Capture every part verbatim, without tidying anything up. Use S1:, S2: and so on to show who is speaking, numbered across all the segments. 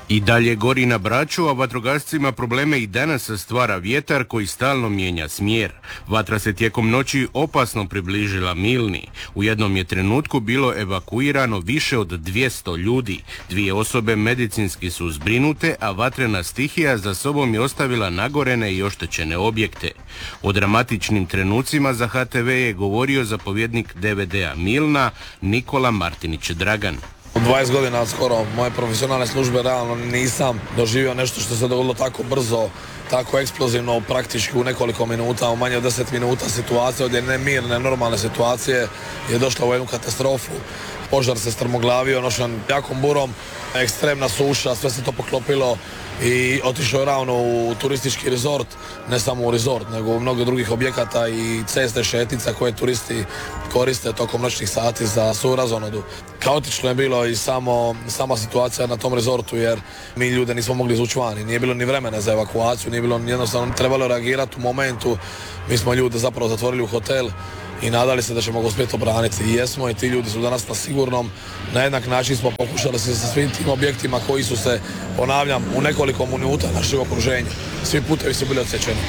S1: I dalje gori na Braču, a vatrogascima probleme i danas stvara vjetar koji stalno mijenja smjer. Vatra se tijekom noći opasno približila Milni. U jednom je trenutku bilo evakuirano više od dvjesto ljudi. Dvije osobe medicinski su zbrinute, a vatrena stihija za sobom je ostavila nagorene i oštećene objekte. O dramatičnim trenucima za H T V je govorio zapovjednik D V D-a Milna Nikola Martinić Dragan.
S2: U dvadeset godina skoro moje profesionalne službe realno nisam doživio nešto što se dogodilo tako brzo, tako eksplozivno, praktički u nekoliko minuta, u manje od deset minuta situacija od jedne mirne, normalne situacije je došla u jednu katastrofu. Požar se strmoglavio, nošen jakom burom, ekstremna suša, sve se to poklopilo i otišao je ravno u turistički rezort, ne samo u rezort, nego u mnogo drugih objekata i ceste, šetnica koje turisti koriste tokom noćnih sati za svoju razonodu. Kaotično je bilo i samo, sama situacija na tom rezortu, jer mi ljude nismo mogli izvući vani, nije bilo ni vremena za evakuaciju, nije bilo jednostavno, trebalo reagirati u momentu. Mi smo ljude zapravo zatvorili u hotel i nadali se da ćemo ga uspjeti obraniti. I jesmo, i ti ljudi su danas na sigurnom. Na jednak način smo pokušali se sa svim tim objektima koji su se, ponavljam, u nekoliko minuta našeg okruženja. Svi putevi su bili odsječeni.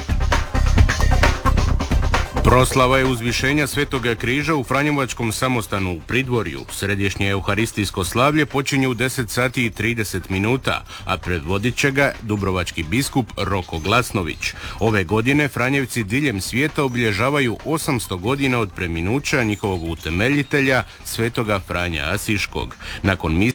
S1: Proslava je uzvišenja Svetoga križa u Franjevačkom samostanu u Pridvorju. Središnje euharistijsko slavlje počinje u deset sati i trideset minuta, a predvodit će ga dubrovački biskup Roko Glasnović. Ove godine Franjevci diljem svijeta obilježavaju osamsto godina od preminuća njihovog utemeljitelja Svetoga Franja Asiškog. Nakon misije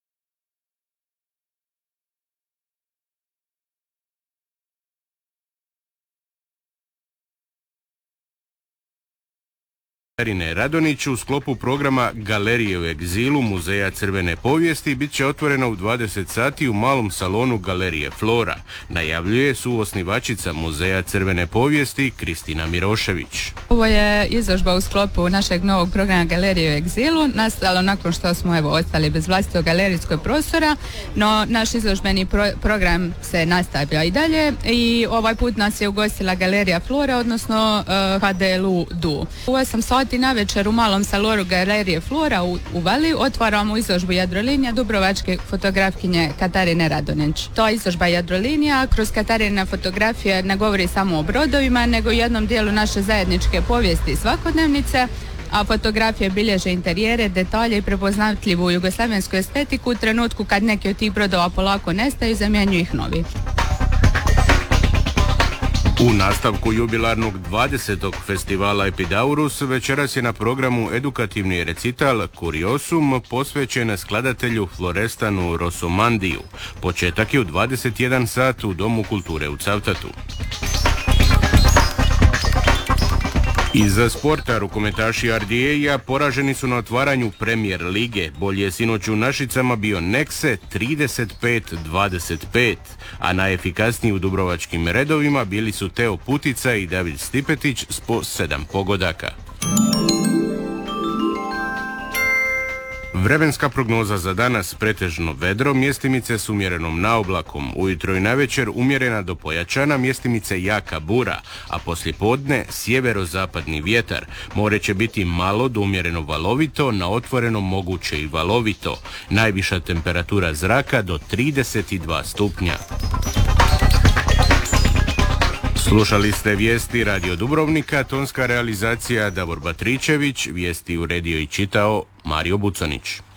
S1: Katarine Radonić u sklopu programa Galerije u egzilu Muzeja crvene povijesti bit će otvorena u dvadeset sati u malom salonu Galerije Flora. Najavljuje suosnivačica Muzeja crvene povijesti Kristina Mirošević.
S3: Ovo je izložba u sklopu našeg novog programa Galerije u egzilu, nastalo nakon što smo evo ostali bez vlastitog galerijskog prostora, no naš izložbeni pro- program se nastavlja i dalje i ovaj put nas je ugostila Galerija Flora, odnosno uh, H D L U D U. U osam sati na večer u malom salonu Galerije Flora u, u Vali otvaramo izložbu Jadrolinija dubrovačke fotografkinje Katarine Radonić. To je izložba Jadrolinija, kroz Katarine fotografije ne govori samo o brodovima, nego u jednom dijelu naše zajedničke povijesti i svakodnevnice, a fotografije bilježe interijere, detalje i prepoznatljivu jugoslavensku estetiku u trenutku kad neki od tih brodova polako nestaju, zamjenjuju ih novi.
S1: U nastavku jubilarnog dvadesetog festivala Epidaurus večeras je na programu edukativni recital Kuriosum posvećen skladatelju Florestanu Rosomandiju. Početak je u dvadeset jedan sat u Domu kulture u Cavtatu. Iz sporta rukometaši R D A poraženi su na otvaranju Premier lige. Bolje je sinoć u Našicama bio Nekse trideset pet dvadeset pet, a najefikasniji u dubrovačkim redovima bili su Teo Putica i David Stipetić s po sedam pogodaka. Vremenska prognoza za danas: pretežno vedro, mjestimice s umjerenom naoblakom, ujutro i navečer umjerena do pojačana, mjestimice jaka bura, a poslijepodne sjeverozapadni vjetar. More će biti malo do umjereno valovito, na otvorenom moguće i valovito. Najviša temperatura zraka do trideset dva stupnja. Slušali ste vijesti Radio Dubrovnika, tonska realizacija Davor Batričević, vijesti uredio i čitao Mario Bucanić.